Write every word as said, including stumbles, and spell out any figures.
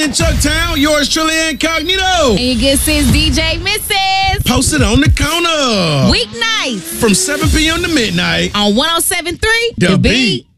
in Chucktown. Yours truly, Incognito. And your good sis, D J Missus Posted on the corner. Weeknights From seven p.m. to midnight. on one oh seven point three The Beat.